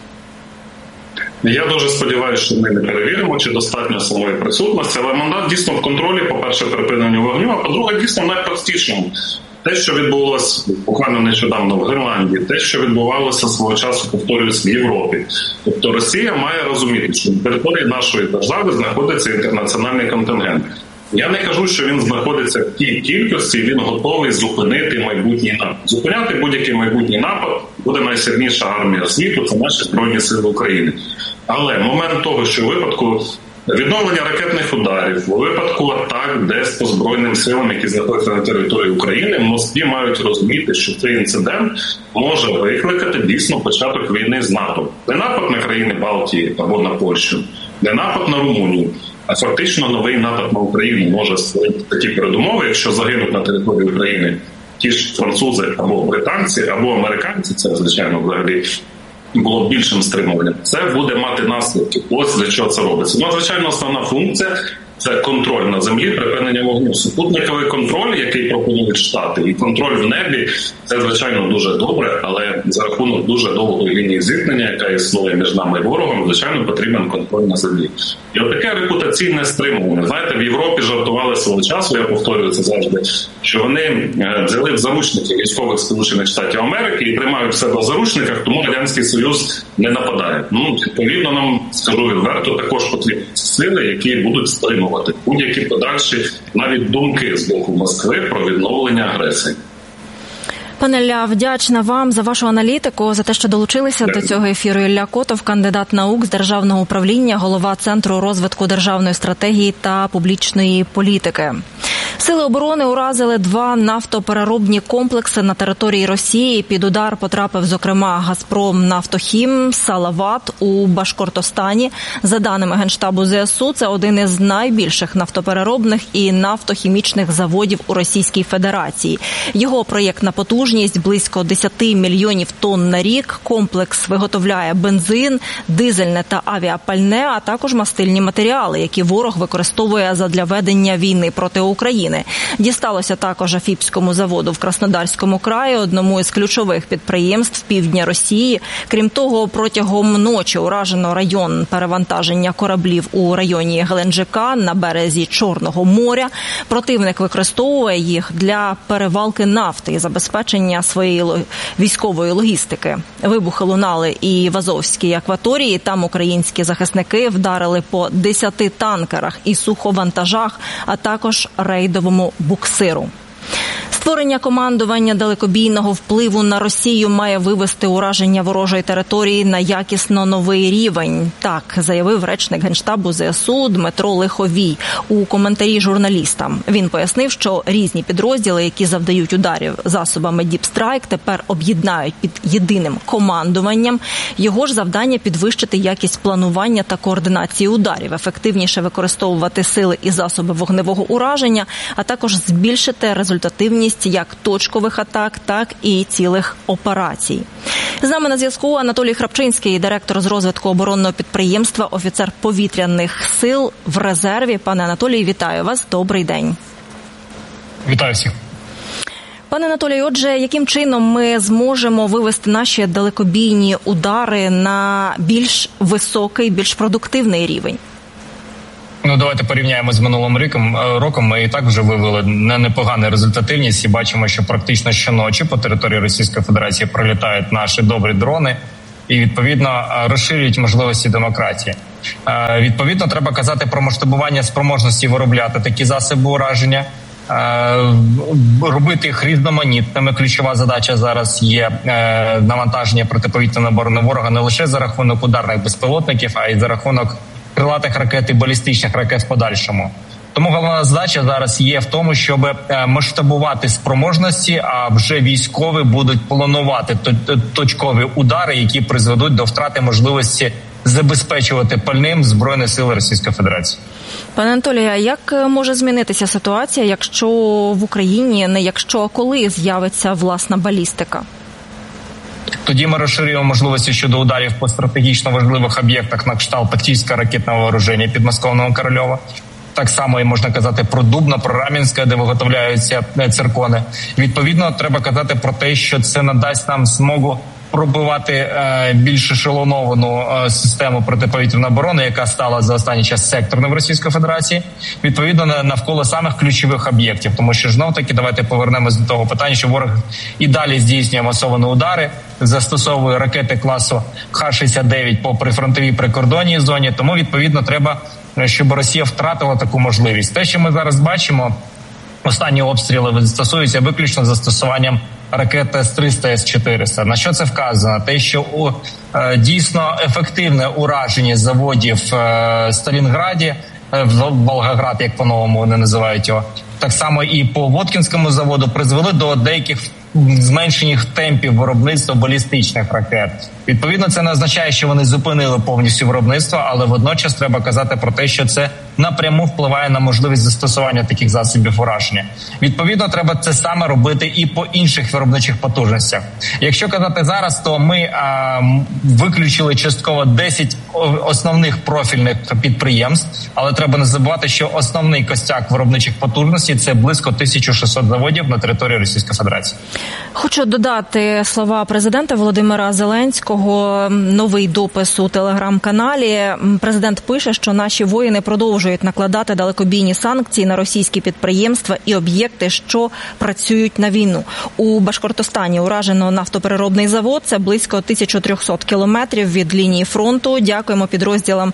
Я дуже сподіваюся, що ми не перевіримо, чи достатньо самої присутності, але мандат дійсно в контролі, по-перше, припиненню вогню, а по-друге, дійсно найпростішому. Те, що відбулося буквально нещодавно в Гренландії, те, що відбувалося свого часу, повторюсь, в Європі. Тобто Росія має розуміти, що на території нашої держави знаходиться інтернаціональний контингент. Я не кажу, що він знаходиться в тій кількості, і він готовий зупинити майбутній напад. Зупиняти будь-який майбутній напад буде найсильніша армія світу, це наші Збройні Сили України. Але момент того, що в випадку відновлення ракетних ударів, у випадку атак десь по Збройним силам, які знаходяться на території України, в Москві мають розуміти, що цей інцидент може викликати дійсно початок війни з НАТО. Не напад на країни Балтії або на Польщу, не напад на Румунію, а фактично новий напад на Україну може створити такі передумови, якщо загинуть на території України ті ж французи або британці, або американці, це, звичайно, взагалі було більшим стримуванням. Це буде мати наслідки. Ось для чого це робиться. Ну, звичайно, основна функція – це контроль на землі, припинення вогню. Супутниковий контроль, який пропонують Штати, і контроль в небі – це, звичайно, дуже добре, але за рахунок дуже довгої лінії зіткнення, яка існує між нами і ворогом, звичайно, потрібен контроль на землі. І от таке репутаційне стримування. Знаєте, в Європі жартували свого часу, я повторюю це завжди, що вони взяли в заручники військових Сполучених Штатів Америки і тримають себе в заручниках, тому Радянський Союз не нападає. Ну, відповідно, нам, скажу відверто, також потрібні сили, які будуть стримувати будь-які подальші навіть думки з боку Москви про відновлення агресії. Пане Ілля, вдячна вам за вашу аналітику, за те, що долучилися до цього ефіру. Ілля Котов, кандидат наук з державного управління, голова Центру розвитку державної стратегії та публічної політики. Сили оборони уразили два нафтопереробні комплекси на території Росії. Під удар потрапив, зокрема, «Газпром Нафтохім», «Салават» у Башкортостані. За даними Генштабу ЗСУ, це один із найбільших нафтопереробних і нафтохімічних заводів у Російській Федерації. Його проєктна потужність – близько десять мільйонів тонн на рік. Комплекс виготовляє бензин, дизельне та авіапальне, а також мастильні матеріали, які ворог використовує задля ведення війни проти України. України. Дісталося також Афіпському заводу в Краснодарському краї, одному із ключових підприємств півдня Росії. Крім того, протягом ночі уражено район перевантаження кораблів у районі Геленджика на березі Чорного моря. Противник використовує їх для перевалки нафти і забезпечення своєї військової логістики. Вибухи лунали і в Азовській акваторії. Там українські захисники вдарили по десяти танкерах і суховантажах, а також рейдовому буксиру. Створення командування далекобійного впливу на Росію має вивести ураження ворожої території на якісно новий рівень. Так заявив речник Генштабу ЗСУ Дмитро Лиховій у коментарі журналістам. Він пояснив, що різні підрозділи, які завдають ударів засобами Deep Strike, тепер об'єднають під єдиним командуванням. Його ж завдання – підвищити якість планування та координації ударів, ефективніше використовувати сили і засоби вогневого ураження, а також збільшити результативність як точкових атак, так і цілих операцій. З нами на зв'язку Анатолій Храпчинський, директор з розвитку оборонного підприємства, офіцер повітряних сил в резерві. Пане Анатолій, вітаю вас. Добрий день. Вітаю всіх. Пане Анатолій, отже, яким чином ми зможемо вивести наші далекобійні удари на більш високий, більш продуктивний рівень? Ну, давайте порівняємо з минулим роком. Роком ми і так вже вивели на непогану результативність і бачимо, що практично щоночі по території Російської Федерації пролітають наші добрі дрони і, відповідно, розширюють можливості демократії. Відповідно, треба казати про масштабування спроможності виробляти такі засоби ураження, робити їх різноманітними. Ключова задача зараз є навантаження протиповітряної оборони ворога не лише за рахунок ударних безпілотників, а й за рахунок крилатих ракет і балістичних ракет в подальшому. Тому головна задача зараз є в тому, щоб масштабувати спроможності, а вже військові будуть планувати точкові удари, які призведуть до втрати можливості забезпечувати пальним Збройні сили Російської Федерації. Пане Анатолію, а як може змінитися ситуація, якщо в Україні, не якщо, а коли з'явиться власна балістика? Тоді ми розширюємо можливості щодо ударів по стратегічно важливих об'єктах на кшталт тактичного ракетного вооруження підмосковного Корольова. Так само і можна казати про Дубно, про Рам'янське, де виготовляються циркони. Відповідно, треба казати про те, що це надасть нам змогу пробивати е, більш ешелоновану е, систему протиповітряної оборони, яка стала за останній час секторною в Російській Федерації, відповідно навколо самих ключових об'єктів. Тому що знов-таки давайте повернемось до того питання, що ворог і далі здійснює масовані удари, застосовує ракети класу Х шістдесят дев'ять по прифронтовій прикордонній зоні. Тому, відповідно, треба, щоб Росія втратила таку можливість. Те, що ми зараз бачимо, останні обстріли стосуються виключно застосуванням ракет С триста, С чотириста. На що це вказано? Те, що у, е, дійсно ефективне ураження заводів е, Сталінграді, е, Волгоград, як по-новому вони називають його, так само і по Воткінському заводу призвели до деяких зменшених темпів виробництва балістичних ракет. Відповідно, це не означає, що вони зупинили повністю виробництво, але водночас треба казати про те, що це напряму впливає на можливість застосування таких засобів ураження. Відповідно, треба це саме робити і по інших виробничих потужностях. Якщо казати зараз, то ми а, виключили частково десять основних профільних підприємств, але треба не забувати, що основний костяк виробничих потужностей – це близько тисяча шістсот заводів на території Російської Федерації. Хочу додати слова президента Володимира Зеленського. Новий допис у телеграм-каналі. Президент пише, що наші воїни продовжують накладати далекобійні санкції на російські підприємства і об'єкти, що працюють на війну. У Башкортостані уражено нафтопереробний завод. Це близько тисяча триста кілометрів від лінії фронту. Дякуємо підрозділам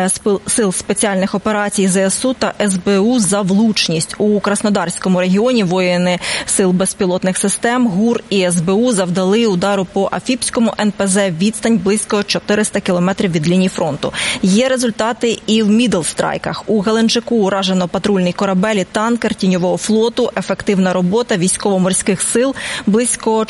Сил спеціальних операцій ЗСУ та С Б У за влучність. У Краснодарському регіоні воїни Сил безпілотних систем, ГУР і С Б У завдали удару по Афіпському Н П З, відстань близько чотириста кілометрів від лінії фронту. Є результати і в мідл-страйках. У Геленджику уражено патрульний корабель і танкер тіньового флоту, ефективна робота військово-морських сил близько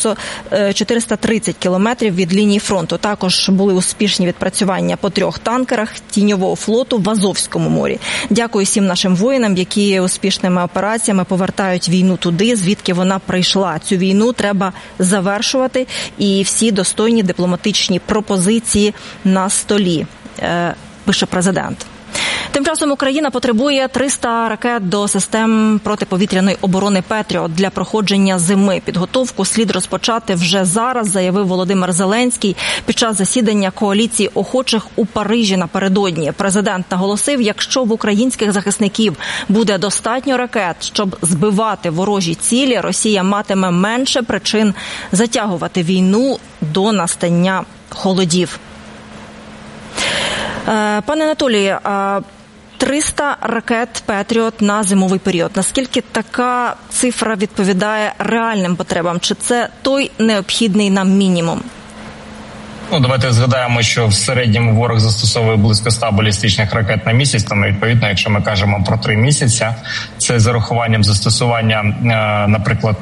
чотириста тридцять кілометрів від лінії фронту. Також були успішні відпрацювання по трьох танкерах тіньового флоту в Азовському морі. Дякую всім нашим воїнам, які успішними операціями повертають війну туди, звідки вона прийшла. Цю війну треба завершувати, і всі достойні дипломатичні пропозиції на столі, пише президент. Тим часом Україна потребує триста ракет до систем протиповітряної оборони «Петріот» для проходження зими. Підготовку слід розпочати вже зараз, заявив Володимир Зеленський під час засідання коаліції охочих у Парижі напередодні. Президент наголосив, якщо в українських захисників буде достатньо ракет, щоб збивати ворожі цілі, Росія матиме менше причин затягувати війну до настання холодів. Пане Анатолію, триста ракет «Петріот» на зимовий період. Наскільки така цифра відповідає реальним потребам? Чи це той необхідний нам мінімум? Ну, давайте згадаємо, що в середньому ворог застосовує близько ста балістичних ракет на місяць, тому, відповідно, якщо ми кажемо про три місяці, це з урахуванням застосування, наприклад,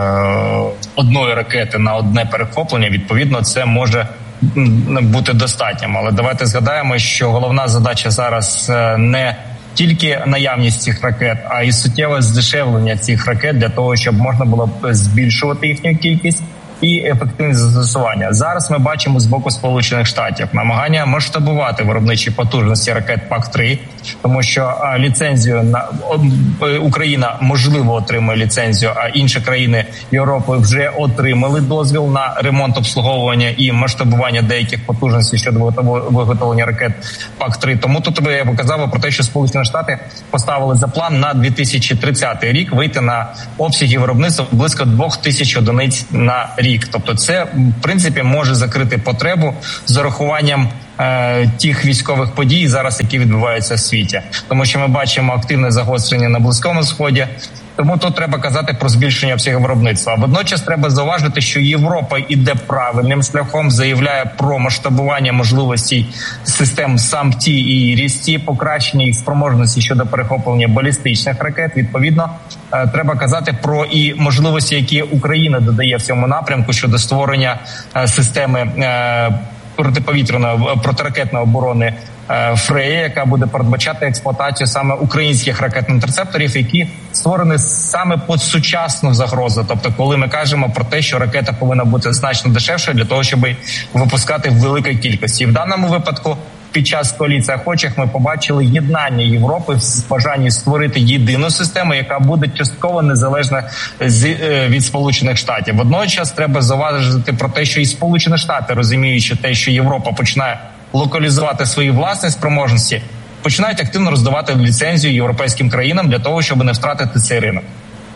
одної ракети на одне перехоплення, відповідно, це може бути достатнім. Але давайте згадаємо, що головна задача зараз не тільки наявність цих ракет, а й суттєве здешевлення цих ракет для того, щоб можна було збільшувати їхню кількість і ефективність застосування. Зараз ми бачимо з боку Сполучених Штатів намагання масштабувати виробничі потужності ракет пак три, тому що ліцензію на Україна можливо отримує ліцензію, а інші країни Європи вже отримали дозвіл на ремонт, обслуговування і масштабування деяких потужностей щодо виготовлення ракет пак три. Тому тут я показав про те, що Сполучені Штати поставили за план на дві тисячі тридцятий рік вийти на обсяги виробництва близько двох тисяч одиниць на рік. Тобто це, в принципі, може закрити потребу з урахуванням е, тих військових подій зараз, які відбуваються в світі. Тому що ми бачимо активне загострення на Близькому Сході. Тому тут треба казати про збільшення обсягу виробництва. А водночас треба зауважити, що Європа іде правильним шляхом, заявляє про масштабування можливостей систем САМ-Ті і Ріс-Ті, покращення їх спроможності щодо перехоплення балістичних ракет. Відповідно, треба казати про і можливості, які Україна додає в цьому напрямку щодо створення системи протиповітряної протиракетної оборони Фрея, яка буде передбачати експлуатацію саме українських ракет-інтерцепторів, які створені саме під сучасну загрозу. Тобто, коли ми кажемо про те, що ракета повинна бути значно дешевшою для того, щоб випускати в великій кількості. І в даному випадку під час коаліції охочих ми побачили єднання Європи в бажанні створити єдину систему, яка буде частково незалежна від Сполучених Штатів. Водночас треба зауважити про те, що і Сполучені Штати, розуміючи те, що Європа починає локалізувати свої власні спроможності, починають активно роздавати ліцензію європейським країнам для того, щоб не втратити цей ринок.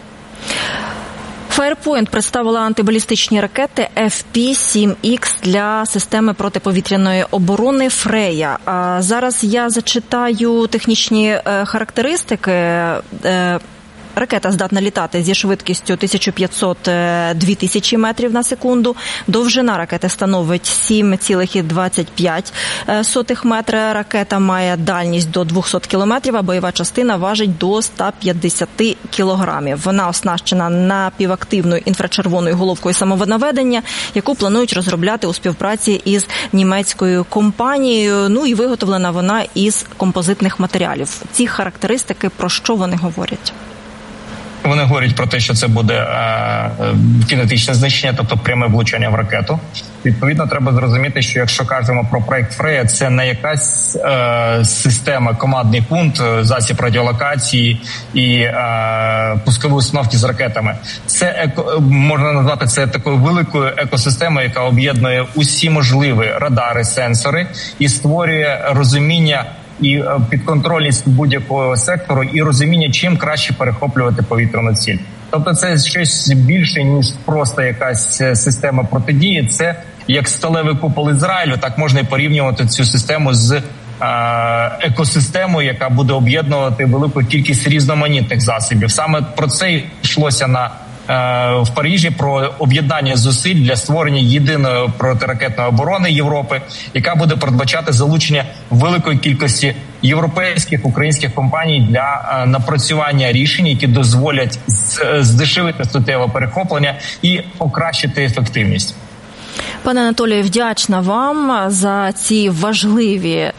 Фаєрпойнт представила антибалістичні ракети еф пі сім ікс для системи протиповітряної оборони Фрея. А зараз я зачитаю технічні характеристики. Ракета здатна літати зі швидкістю тисяча п'ятсот - дві тисячі метрів на секунду. Довжина ракети становить сім цілих двадцять п'ять сотих метра. Ракета має дальність до двохсот кілометрів, а бойова частина важить до ста п'ятдесят кілограмів. Вона оснащена напівактивною інфрачервоною головкою самонаведення, яку планують розробляти у співпраці із німецькою компанією. Ну і виготовлена вона із композитних матеріалів. Ці характеристики, про що вони говорять? Вони говорять про те, що це буде е, кінетичне знищення, тобто пряме влучання в ракету. Відповідно, треба зрозуміти, що якщо кажемо про проект Фрея, це не якась е, система, командний пункт, засіб радіолокації і е, пускові установки з ракетами. Це еко, можна назвати це такою великою екосистемою, яка об'єднує усі можливі радари, сенсори і створює розуміння і підконтрольність будь-якого сектору, і розуміння, чим краще перехоплювати повітряну ціль. Тобто це щось більше, ніж просто якась система протидії. Це як сталевий купол Ізраїлю, так можна і порівнювати цю систему з е- екосистемою, яка буде об'єднувати велику кількість різноманітних засобів. Саме про це йшлося на в Парижі, про об'єднання зусиль для створення єдиної протиракетної оборони Європи, яка буде передбачати залучення великої кількості європейських, українських компаній для напрацювання рішень, які дозволять здешевити суттєве перехоплення і покращити ефективність. Пане Анатолію, вдячна вам за ці важливі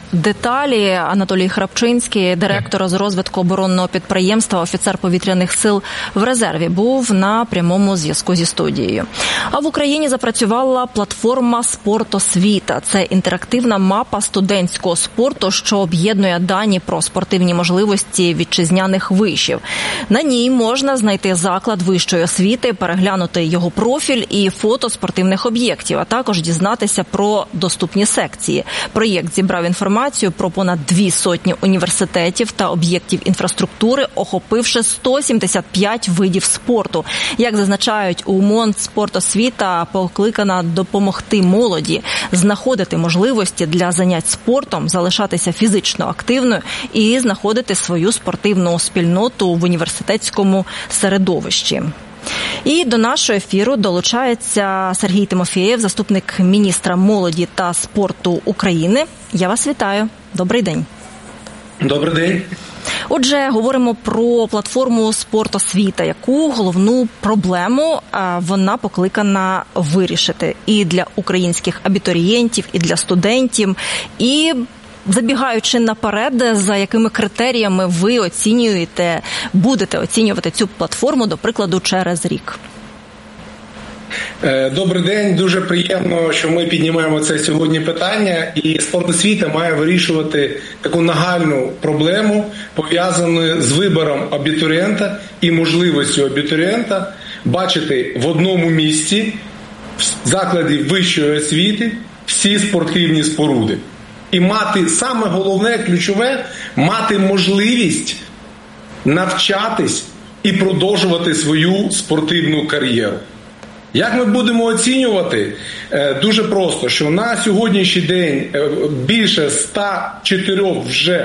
деталі. Анатолій Храпчинський, директор з розвитку оборонного підприємства, офіцер повітряних сил в резерві, був на прямому зв'язку зі студією. А в Україні запрацювала платформа «Спортосвіта». Це інтерактивна мапа студентського спорту, що об'єднує дані про спортивні можливості вітчизняних вишів. На ній можна знайти заклад вищої освіти, переглянути його профіль і фото спортивних об'єктів, а також дізнатися про доступні секції. Проєкт зібрав інформацію про понад дві сотні університетів та об'єктів інфраструктури, охопивши сто сімдесят п'ять видів спорту. Як зазначають у МОН, «Спортосвіта» покликана допомогти молоді знаходити можливості для занять спортом, залишатися фізично активною і знаходити свою спортивну спільноту в університетському середовищі. І до нашого ефіру долучається Сергій Тимофєєв, заступник міністра молоді та спорту України. Я вас вітаю. Добрий день. Добрий день. Отже, говоримо про платформу «Спортосвіта», яку головну проблему вона покликана вирішити і для українських абітурієнтів, і для студентів, і забігаючи наперед, за якими критеріями ви оцінюєте, будете оцінювати цю платформу, до прикладу, через рік? Добрий день. Дуже приємно, що ми піднімаємо це сьогодні питання. І «Спортосвіта» має вирішувати таку нагальну проблему, пов'язану з вибором абітурієнта і можливістю абітурієнта бачити в одному місці в закладі вищої освіти всі спортивні споруди. І мати, саме головне, ключове, мати можливість навчатись і продовжувати свою спортивну кар'єру. Як ми будемо оцінювати? Дуже просто, що на сьогоднішній день більше ста чотирьох вже